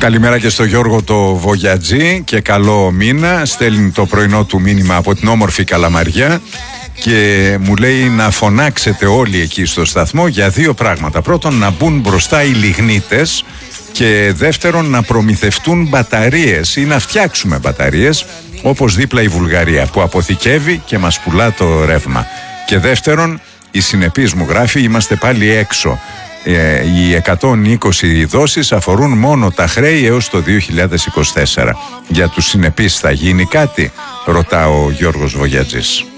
Καλημέρα και στο Γιώργο το Βογιατζή και καλό μήνα. Στέλνει το πρωινό του μήνυμα από την όμορφη Καλαμαριά και μου λέει να φωνάξετε όλοι εκεί στο σταθμό για δύο πράγματα. Πρώτον, να μπουν μπροστά οι λιγνίτες και δεύτερον, να προμηθευτούν μπαταρίες ή να φτιάξουμε μπαταρίες, όπως δίπλα η Βουλγαρία που αποθηκεύει και μας πουλά το ρεύμα. Και δεύτερον, η Συνεπής μου γράφει, είμαστε πάλι έξω. Οι 120 δόσεις αφορούν μόνο τα χρέη έως το 2024. Για τους Συνεπείς θα γίνει κάτι, ρωτά ο Γιώργος Βογιατζής.